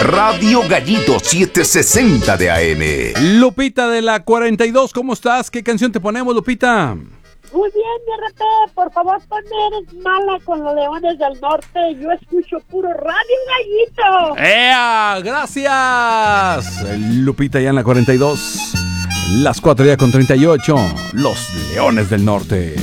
Radio Gallito 760 de AM. Lupita de la 42, ¿cómo estás? ¿Qué canción te ponemos, Lupita? Muy bien, mi RP, por favor, ponme Eres Mala con los Leones del Norte. Yo escucho puro Radio Gallito. ¡Ea! ¡Gracias! Lupita ya en la 42. Las 4 ya con 38. Los Leones del Norte.